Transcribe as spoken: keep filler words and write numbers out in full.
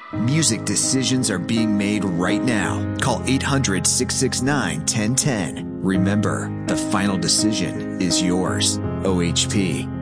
Music decisions are being made right now. Call eight hundred, six six nine, one zero one zero. Remember, the final decision is yours. O H P.